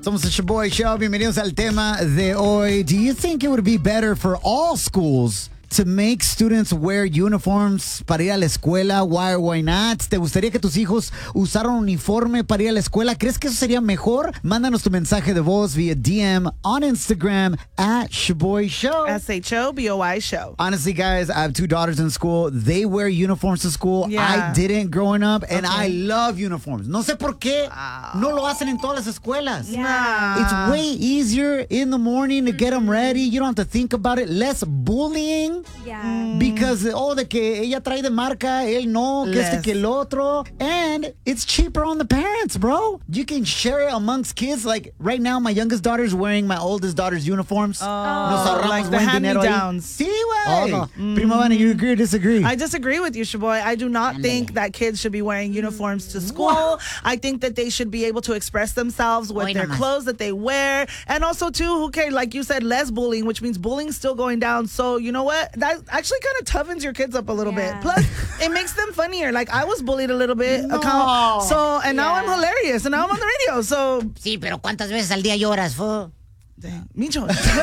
Somos el Shaboy Show. Bienvenidos al tema de hoy. Do you think it would be better for all schools to make students wear uniforms para ir a la escuela? Why or why not? ¿Te gustaría que tus hijos usaran uniforme para ir a la escuela? ¿Crees que eso sería mejor? Mándanos tu mensaje de voz via DM on Instagram at Shaboy Show. SHOBOY Show. Honestly, guys, I have 2 daughters in school. They wear uniforms to school. Yeah. I didn't growing up, and I love uniforms. No sé por qué no lo hacen en todas las escuelas. Yeah. It's way easier in the morning to get them ready. You don't have to think about it. Less bullying. Yeah. Because, de que ella trae de marca, él no, que este que el otro. And it's cheaper on the parents, bro. You can share it amongst kids. Like, right now, my youngest daughter's wearing my oldest daughter's uniforms. Nos ahorramos like the buen dinero ahí. hand-me-downs. Sí, güey. Prima Vana, you agree or disagree? I disagree with you, Shaboy. I do not think that kids should be wearing uniforms to school. I think that they should be able to express themselves with their clothes that they wear. And also, too, who cares? Like you said, less bullying, which means bullying's still going down. So, you know what? That actually kind of toughens your kids up a little bit. Plus, it makes them funnier. Like, I was bullied a little bit. No. And now I'm hilarious. And now I'm on the radio. So, Sí, pero ¿cuántas veces al día lloras, fo? Micho.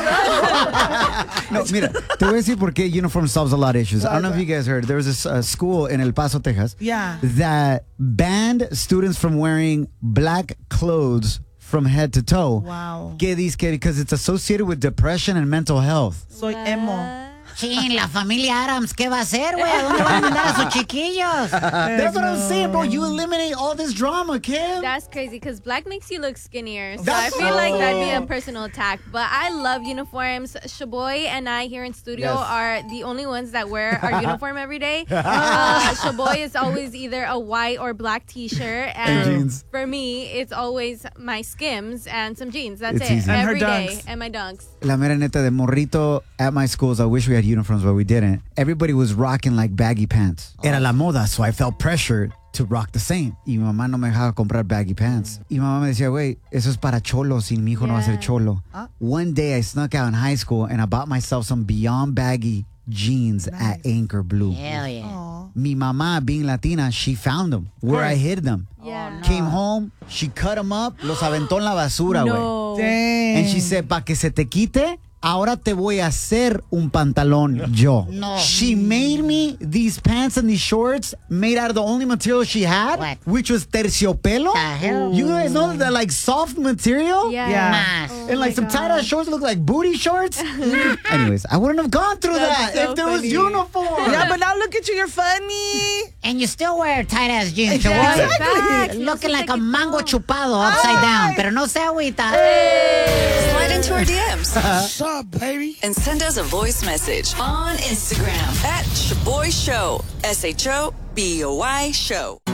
No, mira, te voy a decir por qué uniform solves a lot of issues. I don't know if you guys heard. There was this school in El Paso, Texas, that banned students from wearing black clothes from head to toe. Wow. Que dice que because it's associated with depression and mental health. Soy emo. Sí, la familia Adams, ¿qué va a hacer, güey? ¿A dónde van a mandar a sus chiquillos? That's what I'm saying, bro. You eliminate all this drama, Kim. That's crazy because black makes you look skinnier. So That's I feel like that'd be a personal attack. But I love uniforms. Shaboy and I here in studio are the only ones that wear our uniform every day. Shaboy is always either a white or black t-shirt. And jeans. For me, it's always my Skims and some jeans. That's It's it. easy. And her Every day. dunks. And my dunks. La mera neta de morrito at my schools, I wish we had uniforms, but we didn't. Everybody was rocking like baggy pants. Era la moda, so I felt pressured to rock the same. Y mi mamá no me dejaba comprar baggy pants. Y mi mamá me decía, güey, eso es para cholos y mi hijo no va a ser cholo. One day I snuck out in high school and I bought myself some Beyond baggy jeans at Anchor Blue. Hell yeah. Mi mamá, being Latina, she found them where I hid them. Yeah. Came home, she cut them up, los aventó en la basura, güey. No. Dang. And she said, pa' que se te quite, ahora te voy a hacer un pantalón yo. No. She made me these pants and these shorts made out of the only material she had, What? which was terciopelo. The hell? You guys know that like soft material? Yeah. Yeah. Oh And like my some tie-dye God. shorts look like booty shorts. Anyways, I wouldn't have gone through that so if there was funny. uniform. Yeah, but now look at you. You're funny. And you still wear tight-ass jeans, Exactly. Shaboy. Facts. Looking like a mango chupado upside down. Pero no se agüita. Slide into our DMs What's up, baby? and send us a voice message on Instagram at Shaboy Show. SHOBOY Show.